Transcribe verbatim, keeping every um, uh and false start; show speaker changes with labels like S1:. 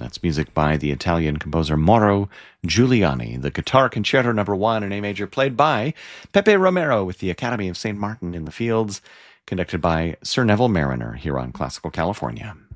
S1: That's music by the Italian composer Mauro Giuliani. The Guitar Concerto Number One in A major, played by Pepe Romero with the Academy of Saint Martin in the Fields, conducted by Sir Neville Marriner here on Classical California.